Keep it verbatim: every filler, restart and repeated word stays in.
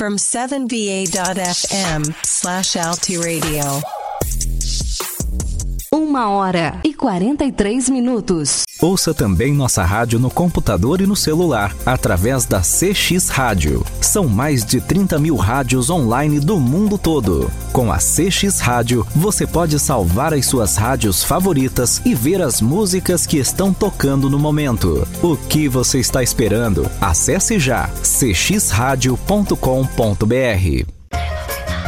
from seven v a dot f m slash Alti Radio. Uma hora e quarenta e três minutos. Ouça também nossa rádio no computador e no celular, através da C X Rádio. São mais de trinta mil rádios online do mundo todo. Com a C X Rádio, você pode salvar as suas rádios favoritas e ver as músicas que estão tocando no momento. O que você está esperando? Acesse já c x radio ponto com ponto b r.